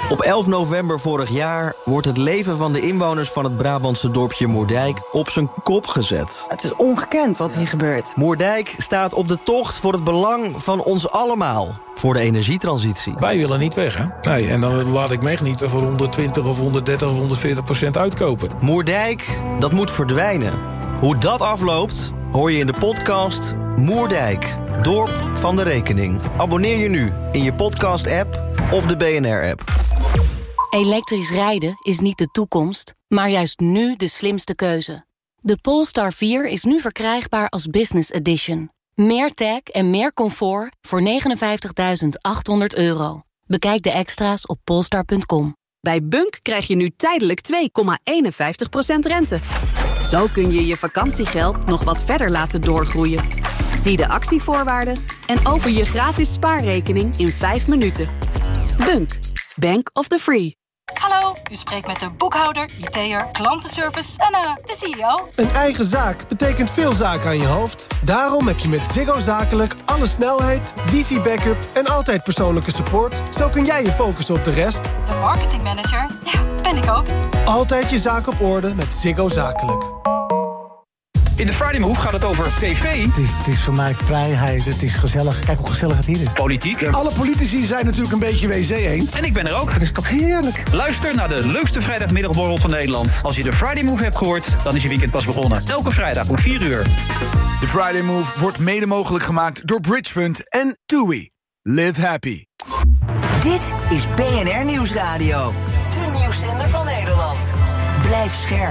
Op 11 november vorig jaar wordt het leven van de inwoners van het Brabantse dorpje Moerdijk op zijn kop gezet. Het is ongekend wat hier gebeurt. Moerdijk staat op de tocht voor het belang van ons allemaal. Voor de energietransitie. Wij willen niet weg, hè? Nee, en dan laat ik me niet voor 120 of 130 of 140% uitkopen. Moerdijk, dat moet verdwijnen. Hoe dat afloopt, hoor je in de podcast Moerdijk, Dorp van de Rekening. Abonneer je nu in je podcast-app of de BNR-app. Elektrisch rijden is niet de toekomst, maar juist nu de slimste keuze. De Polestar 4 is nu verkrijgbaar als Business Edition. Meer tech en meer comfort voor €59.800. Bekijk de extra's op polestar.com. Bij Bunk krijg je nu tijdelijk 2,51% rente. Zo kun je je vakantiegeld nog wat verder laten doorgroeien. Zie de actievoorwaarden en open je gratis spaarrekening in 5 minuten. Bunk, Bank of the Free. Hallo, u spreekt met de boekhouder, IT'er, klantenservice en de CEO. Een eigen zaak betekent veel zaken aan je hoofd. Daarom heb je met Ziggo Zakelijk alle snelheid, wifi-backup en altijd persoonlijke support. Zo kun jij je focussen op de rest. De marketingmanager, ja, ben ik ook. Altijd je zaak op orde met Ziggo Zakelijk. In de Friday Move gaat het over tv. Het is voor mij vrijheid, het is gezellig. Kijk hoe gezellig het hier is. Politiek. Alle politici zijn natuurlijk een beetje wc eens. En ik ben er ook. Dat is toch heerlijk. Luister naar de leukste vrijdagmiddagborrel van Nederland. Als je de Friday Move hebt gehoord, dan is je weekend pas begonnen. Elke vrijdag om 4 uur. De Friday Move wordt mede mogelijk gemaakt door Bridge Fund en TUI. Live happy. Dit is BNR Nieuwsradio. De nieuwszender van Nederland. Blijf scherp.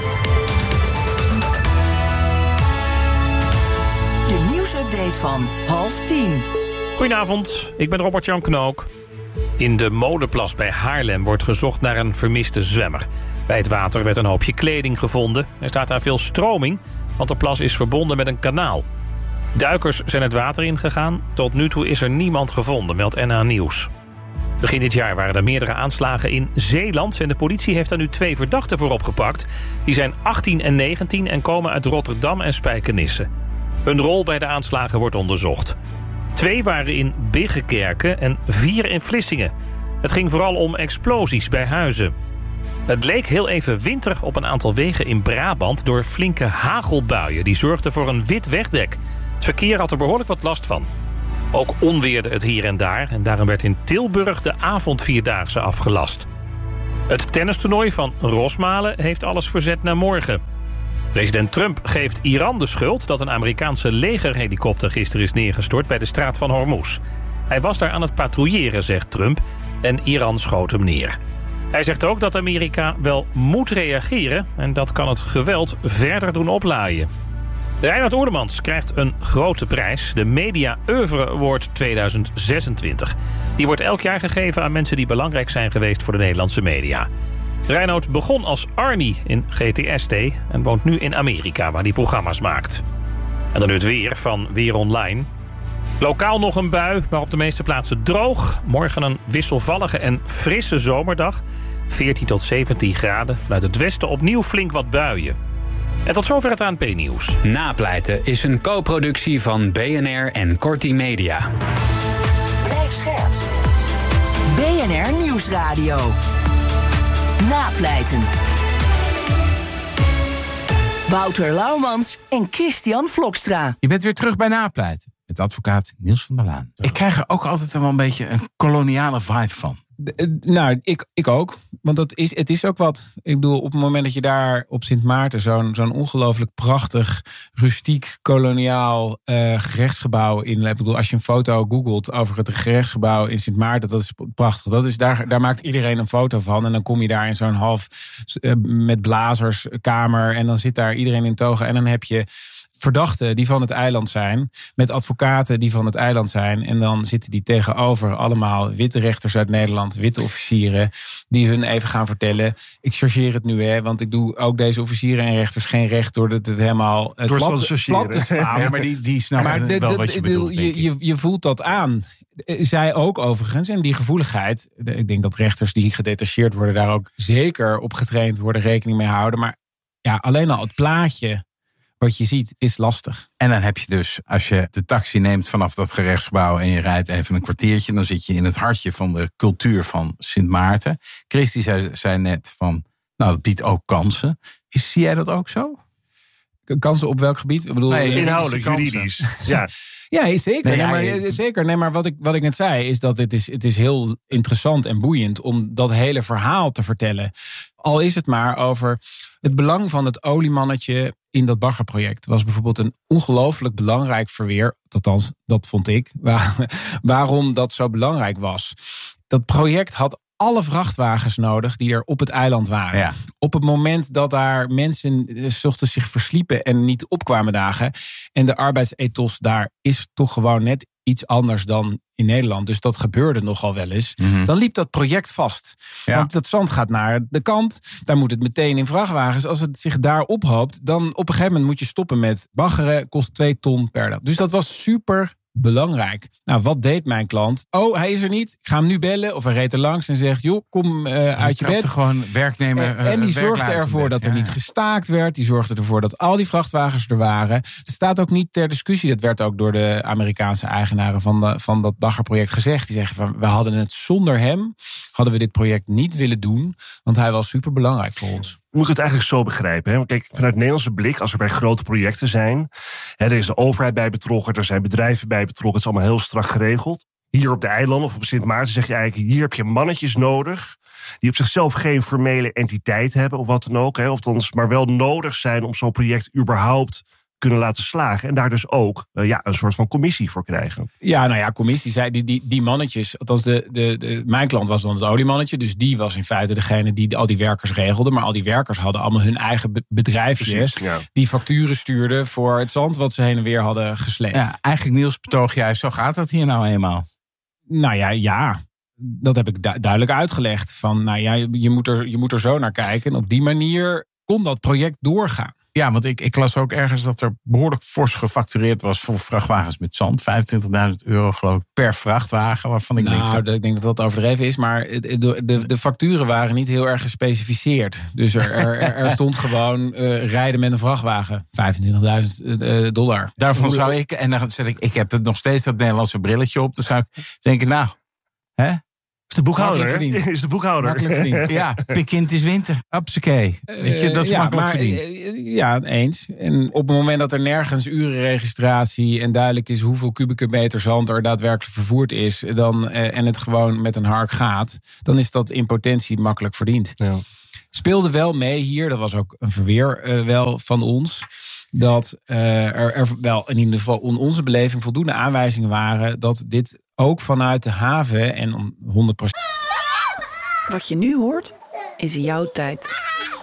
De nieuwsupdate van 9:30. Goedenavond, ik ben Robert-Jan Knook. In de Molenplas bij Haarlem wordt gezocht naar een vermiste zwemmer. Bij het water werd een hoopje kleding gevonden. Er staat daar veel stroming, want de plas is verbonden met een kanaal. Duikers zijn het water ingegaan. Tot nu toe is er niemand gevonden, meldt NH Nieuws. Begin dit jaar waren er meerdere aanslagen in Zeeland en de politie heeft daar nu 2 verdachten voor opgepakt. Die zijn 18 en 19 en komen uit Rotterdam en Spijkenisse. Hun rol bij de aanslagen wordt onderzocht. 2 waren in Biggenkerken en 4 in Vlissingen. Het ging vooral om explosies bij huizen. Het leek heel even winter op een aantal wegen in Brabant door flinke hagelbuien. Die zorgden voor een wit wegdek. Het verkeer had er behoorlijk wat last van. Ook onweerde het hier en daar en daarom werd in Tilburg de avondvierdaagse afgelast. Het tennistoernooi van Rosmalen heeft alles verzet naar morgen. President Trump geeft Iran de schuld dat een Amerikaanse legerhelikopter gisteren is neergestort bij de straat van Hormuz. Hij was daar aan het patrouilleren, zegt Trump, en Iran schoot hem neer. Hij zegt ook dat Amerika wel moet reageren en dat kan het geweld verder doen oplaaien. Reinhard Oerlemans krijgt een grote prijs, de Media Oeuvre Award 2026. Die wordt elk jaar gegeven aan mensen die belangrijk zijn geweest voor de Nederlandse media. Reinoud begon als Arnie in GTST en woont nu in Amerika, waar hij programma's maakt. En dan nu het weer van Weer Online. Lokaal nog een bui, maar op de meeste plaatsen droog. Morgen een wisselvallige en frisse zomerdag. 14 tot 17 graden. Vanuit het westen opnieuw flink wat buien. En tot zover het ANP-nieuws. Napleiten is een co-productie van BNR en Corti Media. Blijf scherp. BNR Nieuwsradio. Napleiten. Wouter Laumans en Christian Vlokstra. Je bent weer terug bij Napleiten. Met advocaat Niels van der Laan. Ik krijg er ook altijd wel een beetje een koloniale vibe van. Nou, ik ook. Want het is ook wat. Ik bedoel, op het moment dat je daar op Sint Maarten zo'n ongelooflijk prachtig, rustiek, koloniaal gerechtsgebouw in. Ik bedoel, als je een foto googelt over het gerechtsgebouw in Sint Maarten, dat is prachtig. Dat is daar maakt iedereen een foto van. En dan kom je daar in zo'n half met blazerskamer. En dan zit daar iedereen in toga. En dan heb je verdachten die van het eiland zijn, met advocaten die van het eiland zijn. En dan zitten die tegenover allemaal witte rechters uit Nederland, witte officieren, die hun even gaan vertellen. Ik chargeer het nu, want ik doe ook deze officieren en rechters geen recht door het helemaal plat te slaan. Ja, maar die snappen wel wat je bedoelt. Je voelt dat aan. Zij ook overigens. En die gevoeligheid, ik denk dat rechters die gedetacheerd worden daar ook zeker op getraind worden, rekening mee houden. Maar ja, alleen al het plaatje wat je ziet is lastig. En dan heb je dus, als je de taxi neemt vanaf dat gerechtsgebouw en je rijdt even een kwartiertje, dan zit je in het hartje van de cultuur van Sint Maarten. Christy zei net van, nou, dat biedt ook kansen. Zie jij dat ook zo? Kansen op welk gebied? Ik bedoel, inhoudelijk, juridisch. Ja. Ja, zeker. Zeker. Nee, maar wat ik net zei is dat het is heel interessant en boeiend om dat hele verhaal te vertellen. Al is het maar over het belang van het oliemannetje in dat baggerproject. Was bijvoorbeeld een ongelooflijk belangrijk verweer. Althans, dat vond ik. Waarom dat zo belangrijk was. Dat project had alle vrachtwagens nodig die er op het eiland waren. Ja. Op het moment dat daar mensen 's ochtends zich versliepen en niet opkwamen dagen. En de arbeidsethos daar is toch gewoon net iets anders dan in Nederland. Dus dat gebeurde nogal wel eens. Mm-hmm. Dan liep dat project vast. Ja. Want dat zand gaat naar de kant. Daar moet het meteen in vrachtwagens. Als het zich daar ophoopt, dan op een gegeven moment moet je stoppen met baggeren. Kost 2 ton per dag. Dus dat was super belangrijk. Nou, wat deed mijn klant? Oh, hij is er niet. Ik ga hem nu bellen. Of hij reed er langs en zegt, joh, kom uit je bed. Gewoon werknemer. En die zorgde ervoor dat er niet gestaakt werd. Die zorgde ervoor dat al die vrachtwagens er waren. Het staat ook niet ter discussie. Dat werd ook door de Amerikaanse eigenaren van dat baggerproject gezegd. Die zeggen van, we hadden het zonder hem. Hadden we dit project niet willen doen. Want hij was super belangrijk voor ons. Moet ik het eigenlijk zo begrijpen? Hè? Kijk, vanuit Nederlandse blik, als er bij grote projecten zijn, er is de overheid bij betrokken, er zijn bedrijven bij betrokken, het is allemaal heel strak geregeld. Hier op de eilanden of op Sint Maarten zeg je eigenlijk, hier heb je mannetjes nodig die op zichzelf geen formele entiteit hebben of wat dan ook, hè, maar wel nodig zijn om zo'n project überhaupt kunnen laten slagen. En daar dus ook een soort van commissie voor krijgen. Ja, nou ja, commissie zei die mannetjes. Althans, mijn klant was dan het oliemannetje. Dus die was in feite degene die al die werkers regelde. Maar al die werkers hadden allemaal hun eigen bedrijfje. Precies, ja. Die facturen stuurden voor het zand wat ze heen en weer hadden gesleept. Ja, eigenlijk Niels betoog jij, zo gaat dat hier nou eenmaal. Nou ja. Dat heb ik duidelijk uitgelegd. Van, nou ja, je moet er zo naar kijken. En op die manier kon dat project doorgaan. Ja, want ik las ook ergens dat er behoorlijk fors gefactureerd was voor vrachtwagens met zand. €25.000 geloof ik per vrachtwagen. Waarvan ik ik denk dat overdreven is. Maar de facturen waren niet heel erg gespecificeerd. Dus er stond gewoon rijden met een vrachtwagen. $25.000. Daarvan zou ik, en dan zeg ik heb het nog steeds dat Nederlandse brilletje op. Dan zou ik denken, nou, hè? Is de boekhouder, is de boekhouder. Makkelijk verdiend. Ja, pikkind is winter. Hupsakee. Weet je, dat is makkelijk verdiend. Ja, eens. En op het moment dat er nergens urenregistratie en duidelijk is hoeveel kubieke meter zand er daadwerkelijk vervoerd is, en het gewoon met een hark gaat, dan is dat in potentie makkelijk verdiend. Ja. Speelde wel mee hier, dat was ook een verweer wel van ons, dat er wel in ieder geval in onze beleving voldoende aanwijzingen waren dat dit ook vanuit de haven en om 100%. Wat je nu hoort, is jouw tijd.